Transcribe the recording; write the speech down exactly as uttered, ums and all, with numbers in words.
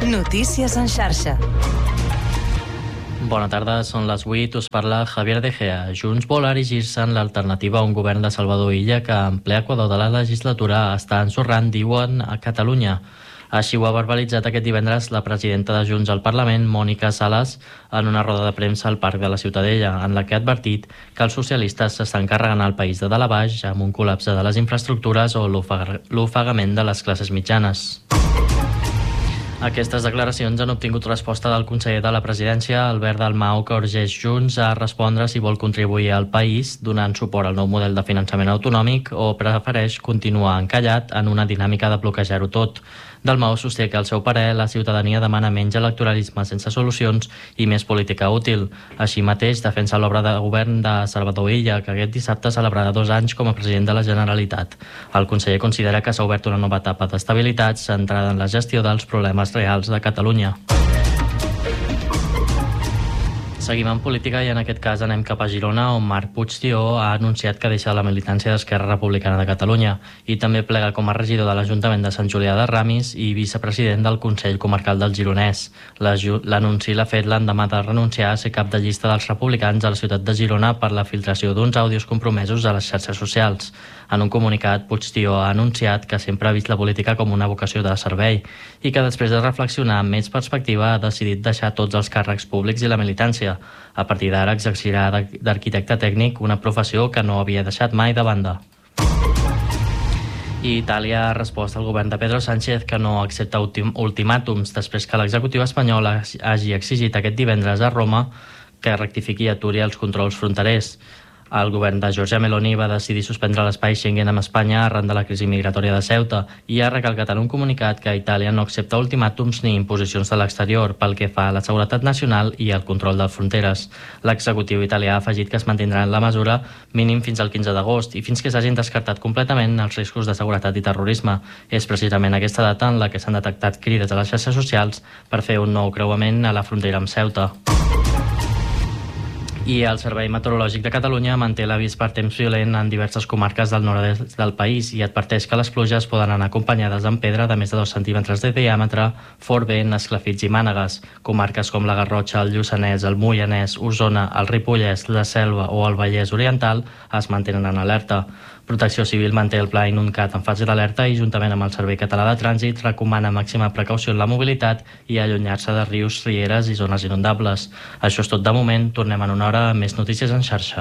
Notícies en xarxa. Bona tarda, són les vuit, us parla Javier De Gea. Junts vol erigir-se en l'alternativa a un govern de Salvador Illa que en ple equador de la legislatura està ensorrant, diuen, a Catalunya. Així ho ha verbalitzat aquest divendres la presidenta de Junts al Parlament, Mònica Sales, en una roda de premsa al Parc de la Ciutadella, en la que ha advertit que els socialistes s'estan carregant el país de dalt a baix amb un col·lapse de les infraestructures o l'ofegament de les classes mitjanes. Aquestes declaracions han obtingut resposta del conseller de la presidència, Albert Dalmau, que urgeix Junts a respondre si vol contribuir al país donant suport al nou model de finançament autonòmic o prefereix continuar encallat en una dinàmica de bloquejar-ho tot. Dalmau sosté que, al seu parer, la ciutadania demana menys electoralisme sense solucions i més política útil. Així mateix, defensa l'obra de govern de Salvador Illa, que aquest dissabte celebrarà dos anys com a president de la Generalitat. El conseller considera que s'ha obert una nova etapa d'estabilitat centrada en la gestió dels problemes reals de Catalunya. Seguim en política i en aquest cas anem cap a Girona, on Marc Puigtió ha anunciat que deixa la militància d'Esquerra Republicana de Catalunya i també plega com a regidor de l'Ajuntament de Sant Julià de Ramis i vicepresident del Consell Comarcal del Gironès. L'anunci l'ha fet l'endemà de renunciar a ser cap de llista dels republicans a la ciutat de Girona per la filtració d'uns àudios compromesos a les xarxes socials. En un comunicat, Puigtió ha anunciat que sempre ha vist la política com una vocació de servei i que després de reflexionar amb més perspectiva ha decidit deixar tots els càrrecs públics i la militància. A partir d'ara exercirà d'arquitecte tècnic, una professió que no havia deixat mai de banda. I Itàlia ha respost al govern de Pedro Sánchez que no accepta ultimàtums després que l'executiu espanyol hagi exigit aquest divendres a Roma que rectifiqui i aturi els controls fronterers. El govern de Giorgia Meloni va decidir suspendre l'espai Schengen amb Espanya arran de la crisi migratòria de Ceuta i ha recalcat en un comunicat que Itàlia no accepta ultimàtums ni imposicions de l'exterior pel que fa a la seguretat nacional i el control de fronteres. L'executiu italià ha afegit que es mantindrà en la mesura mínim fins al quinze d'agost i fins que s'hagin descartat completament els riscos de seguretat i terrorisme. És precisament aquesta data en la que s'han detectat crides a les xarxes socials per fer un nou creuament a la frontera amb Ceuta. I el Servei Meteorològic de Catalunya manté l'avís per temps violent en diverses comarques del nord-est del país i adverteix que les pluges poden anar acompanyades amb pedra de més de dos centímetres de diàmetre, fort vent, esclafits i mànegues. Comarques com la Garrotxa, el Lluçanès, el Moianès, Osona, el Ripollès, la Selva o el Vallès Oriental es mantenen en alerta. Protecció Civil manté el pla inundat en fase d'alerta i, juntament amb el Servei Català de Trànsit, recomana màxima precaució en la mobilitat i allunyar-se de rius, rieres i zones inundables. Això és tot de moment. Tornem en una hora amb més notícies en xarxa.